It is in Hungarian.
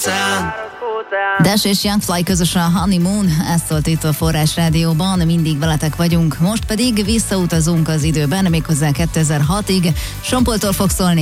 Dash és Youngfly közösen a Honeymoon, ezt szólt itt a Forrás Rádióban, mindig veletek vagyunk, most pedig visszautazunk az időben, méghozzá 2006-ig. Sean Paultól fog szólni